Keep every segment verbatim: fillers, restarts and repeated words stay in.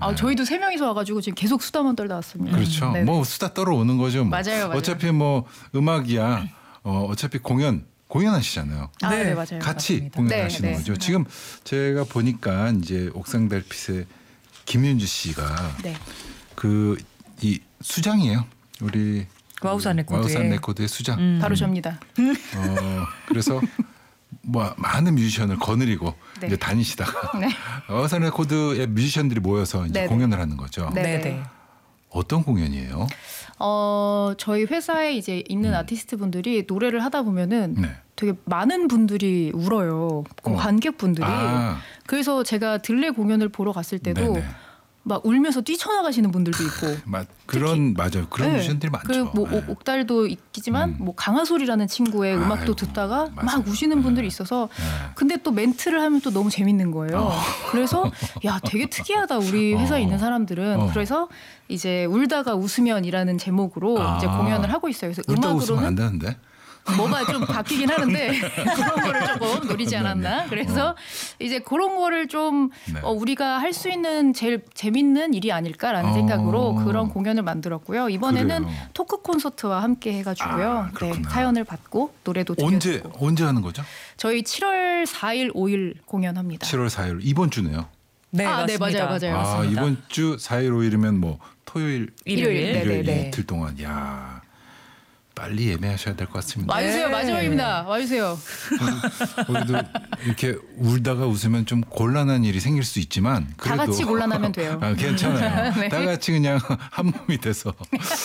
아, 네. 저희도 세 명이서 와가지고 지금 계속 수다만 떨다 왔습니다. 그렇죠. 네네. 뭐 수다 떨어오는 거죠. 뭐. 맞아요, 맞아요. 어차피 뭐 음악이야. 어, 어차피 공연 공연하시잖아요. 아, 네, 네. 맞아요. 같이 맞습니다. 공연하시는 네, 네. 거죠. 지금 제가 보니까 이제 옥상 달빛의 김윤주 씨가 네. 그 이 수장이에요. 우리 와우산 레코드의. 와우산 레코드의 수장. 음. 바로 접니다. 어, 그래서 뭐 많은 뮤지션을 거느리고 네. 이제 다니시다가 네. 와우산 레코드의 뮤지션들이 모여서 이제 네네. 공연을 하는 거죠. 네. 네네. 어떤 공연이에요? 어, 저희 회사에 이제 있는 음. 아티스트 분들이 노래를 하다 보면은 네. 되게 많은 분들이 울어요. 그 어. 관객분들이. 아, 그래서 제가 들레 공연을 보러 갔을 때도 네네. 막 울면서 뛰쳐나가시는 분들도 있고. 맞 그런 맞아요. 그런 네. 뮤지션들이 많죠. 그뭐 네. 옥달도 있지만 음. 뭐 강하솔이라는 친구의 음악도 아이고, 듣다가 맞아요. 막 우시는 네. 분들이 있어서 네. 근데 또 멘트를 하면 또 너무 재밌는 거예요. 어. 그래서 야 되게 특이하다 우리 회사에 어. 있는 사람들은. 어. 그래서 이제 울다가 웃으면이라는 제목으로 아. 이제 공연을 하고 있어요. 그래서 울다 웃으면 안 음악으로는 되는데. 뭐가 좀 바뀌긴 하는데 그런 거를 조금 노리지 않았나. 그래서 어. 이제 그런 거를 좀 네. 어, 우리가 할 수 있는 제일 재밌는 일이 아닐까라는 어. 생각으로 그런 공연을 만들었고요. 이번에는 그래요. 토크 콘서트와 함께 해가지고요. 아, 네, 그렇구나. 사연을 받고 노래도 언제 들려주고. 언제 하는 거죠? 저희 칠월 사일, 오일 공연합니다. 칠월 사일 이번 주네요. 네, 아, 네, 맞습니다. 맞아요, 맞아요. 아, 맞습니다. 이번 주 사일 오일이면 뭐 토요일 일요일. 일요일. 일요일 네네네. 이틀 동안 야 빨리 예매하셔야 될 것 같습니다. 와주세요, 네. 마지막입니다. 와주세요. 거기도 이렇게 울다가 웃으면 좀 곤란한 일이 생길 수 있지만 다 그래도 같이 곤란하면 돼요. 아, 괜찮아요. 네. 다 같이 그냥 한 몸이 돼서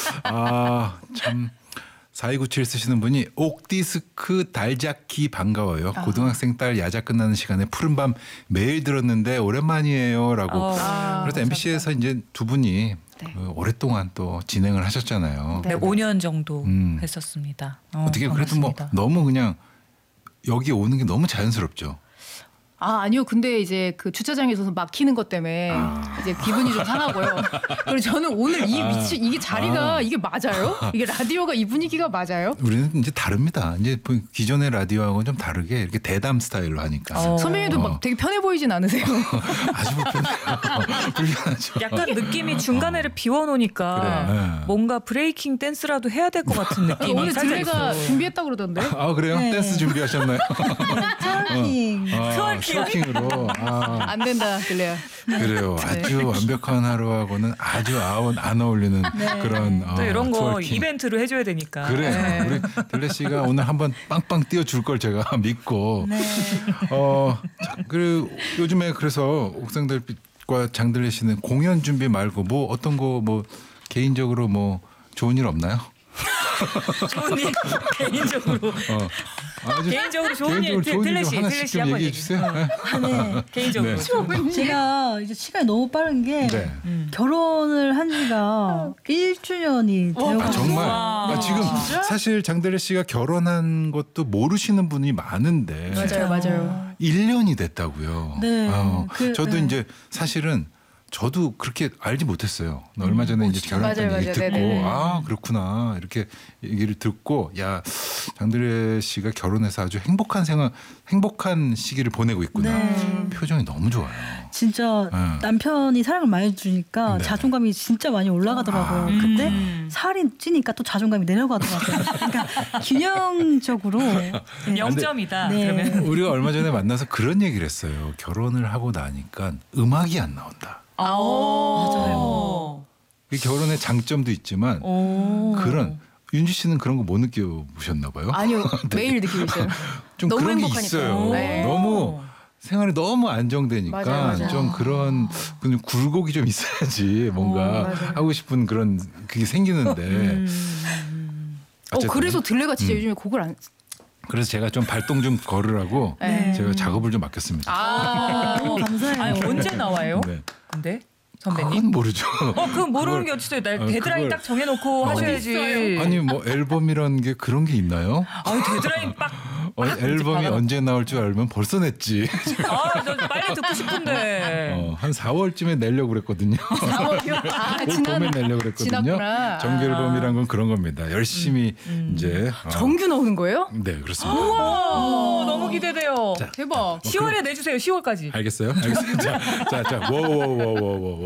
아 참. 사이구칠 쓰시는 분이 옥디스크 달잡기 반가워요. 아. 고등학생 딸 야자 끝나는 시간에 푸른밤 매일 들었는데 오랜만이에요라고. 어, 아, 그래서 엠비씨에서 이제 두 분이 네. 그 오랫동안 또 진행을 하셨잖아요. 네, 오 년 정도 음. 했었습니다. 어, 어떻게 그래도 뭐 반갑습니다. 너무 그냥 여기 오는 게 너무 자연스럽죠. 아 아니요. 근데 이제 그 주차장에서 막히는 것 때문에 아. 이제 기분이 좀 상하고요. 그리고 저는 오늘 이 아. 위치 이게 자리가 아. 이게 맞아요? 이게 라디오가 이 분위기가 맞아요? 우리는 이제 다릅니다. 이제 뭐 기존의 라디오하고는 좀 다르게 이렇게 대담 스타일로 하니까 어. 선배님도 어. 막 되게 편해 보이진 않으세요? 아주 불편해요. 불편하죠. 약간 느낌이 중간에를 비워놓으니까 그래. 네. 뭔가 브레이킹 댄스라도 해야 될 것 같은 느낌이 오늘 살짝 들레가 있어. 준비했다 그러던데. 아 그래요? 네. 댄스 준비하셨나요? 트월킹. 아, 트월킹. 트월킹으로. 아, 안 된다 들레야. 그래요. 네. 아주 완벽한 하루하고는 아주 아웃 안 어울리는 그런 어, 또 이런 거 트월킹. 이벤트로 해줘야 되니까. 그래. 네. 우리 들레 씨가 오늘 한번 빵빵 띄워줄 걸 제가 믿고. 네. 어, 자, 그 요즘에 그래서 옥상달빛과 장들레 씨는 공연 준비 말고 뭐 어떤 거 뭐 개인적으로 뭐 좋은 일 없나요? 좋은 일 개인적으로 어. 아주 개인적으로 좋은 일 개인적으로 좋은 들레 일 씨 좀 하나씩 들레 씨 좀 한번 얘기해 얘기. 주세요. 어, 아, 네. 개인적으로. 네. 제가 이제 시간이 너무 빠른 게 네. 음. 결혼을 한 지가 일 주년이 어, 아, 되어가지고 정말. 와. 아, 지금 사실 장들레 씨가 결혼한 것도 모르시는 분이 많은데 맞아요, 맞아요. 일 년이 됐다고요. 네. 어, 그, 저도 네. 이제 사실은 저도 그렇게 알지 못했어요. 얼마 전에 이제 결혼했다는 맞아요, 얘기 맞아요. 듣고 네네. 아 그렇구나 이렇게 얘기를 듣고 야 장들레 씨가 결혼해서 아주 행복한 생활, 행복한 시기를 보내고 있구나. 네. 표정이 너무 좋아요. 진짜 네. 남편이 사랑을 많이 주니까 네. 자존감이 진짜 많이 올라가더라고요. 아, 근데 음. 살이 찌니까 또 자존감이 내려가더라고요. 그러니까 균형적으로 네. 영점이다. 네. 그러면 우리가 얼마 전에 만나서 그런 얘기를 했어요. 결혼을 하고 나니까 음악이 안 나온다. 아, 맞아요. 이 결혼의 장점도 있지만 오. 그런 윤지 씨는 그런 거 못 느껴보셨나 봐요. 아니요. 매일 느끼고 있어요. 좀 너무 그런 게 행복하니까. 있어요. 네. 너무 생활이 너무 안정되니까 맞아요, 맞아요. 좀 그런 그냥 굴곡이 좀 있어야지 뭔가 어, 맞아요. 하고 싶은 그런 그게 생기는데 음. 어 어쨌든 그래서 들레가 진짜 음. 요즘에 곡을 안. 그래서 제가 좀 발동 좀 걸으라고 네. 제가 작업을 좀 맡겼습니다. 아. 너무 감사해요. 아니 언제 나와요? 네. 근데 선배님? 그건 모르죠. 어, 그건 모르는 그걸- 게 어딨어요. 날 어, 데드라인 그걸- 딱 정해놓고 어. 하셔야지. 아니 뭐 앨범이라는 게 그런 게 있나요? 아니, 데드라인 빡. 어, 막 앨범이 이제 언제 나올 줄 알면 벌써 냈지. 아, 저 빨리 듣고 싶은데. 어, 한 사월쯤에 내려고 그랬거든요. 사월이요? 아, 올 지난 봄에 내려고 그랬거든요. 지났구나. 정규 앨범이란 건 그런 겁니다. 열심히 이제 어, 정규 나오는 거예요? 네 그렇습니다. 오, 너무 기대돼요. 자, 대박. 시월에 내주세요. 시월까지. 알겠어요? 알겠어요. 자, 자, 자, 워워워워워.